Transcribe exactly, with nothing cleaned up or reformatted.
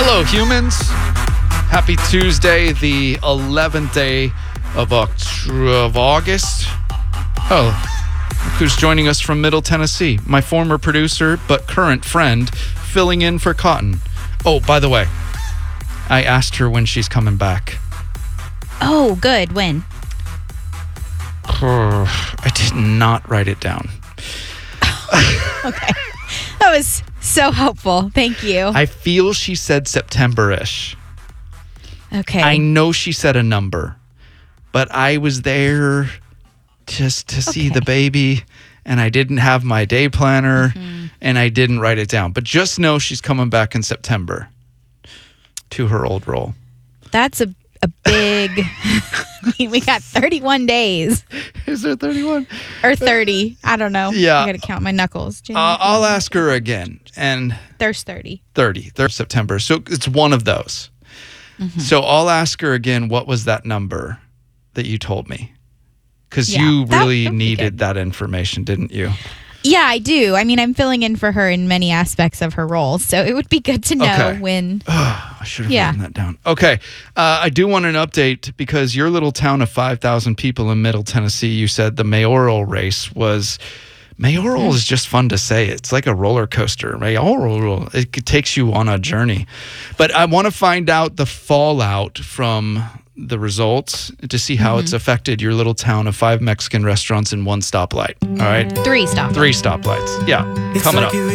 Hello, humans. Happy Tuesday, the eleventh day of, Oct- of August. Oh, look who's joining us from Middle Tennessee. My former producer, but current friend, filling in for Cotton. Oh, by the way, I asked her when she's coming back. Oh, good. When? I did not write it down. Okay. That was so helpful. Thank you. I feel she said September-ish. Okay. I know she said a number, but I was there just to see Okay. the baby, and I didn't have my day planner, Mm-hmm. and I didn't write it down. But just know she's coming back in September to her old role. That's a, a big... I mean, we got thirty-one days. Is there thirty-one? Or thirty. I don't know. Yeah. I got to count my knuckles. Uh, I'll ask her again. And There's thirty. thirty, third of September. So it's one of those. Mm-hmm. So I'll ask her again, what was that number that you told me? Because Yeah, you that- really that would be needed good. that information, didn't you? Yeah, I do. I mean, I'm filling in for her in many aspects of her role. So it would be good to know Okay. when... I should have Yeah. written that down. Okay. Uh, I do want an update because your little town of five thousand people in Middle Tennessee, you said the mayoral race was... Mayoral is just fun to say. It's like a roller coaster. Mayoral, it takes you on a journey. But I want to find out the fallout from the results to see how it's affected your little town of five Mexican restaurants and one stoplight. All right? Three stop. Three stoplights. Yeah. Coming up.